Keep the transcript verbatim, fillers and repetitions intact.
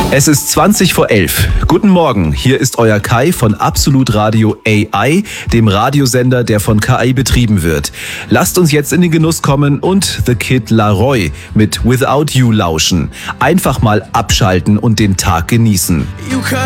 Es ist zwanzig vor elf. Guten Morgen, hier ist euer Kai von Absolut Radio A I, dem Radiosender, der von K I betrieben wird. Lasst uns jetzt in den Genuss kommen und The Kid Laroi mit Without You lauschen. Einfach mal abschalten und den Tag genießen.